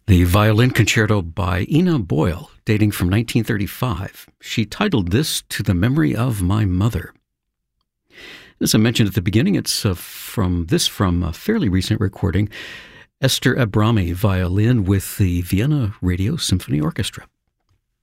The violin concerto by Ina Boyle, dating from 1935. She titled this "To the Memory of My Mother." As I mentioned at the beginning, it's from a fairly recent recording, Esther Abrami violin with the Vienna Radio Symphony Orchestra.